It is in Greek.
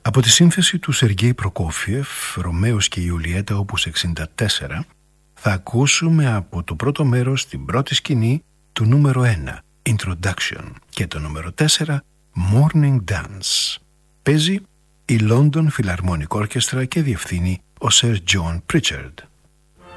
Από τη σύνθεση του Σεργέη Προκόφιεφ, Ρωμαίος και Ιουλιέτα όπους 64, θα ακούσουμε από το πρώτο μέρος την πρώτη σκηνή του νούμερο 1, Introduction, και το νούμερο 4, Morning Dance. Παίζει η London Philharmonic Orchestra και διευθύνει ο Sir John Pritchard.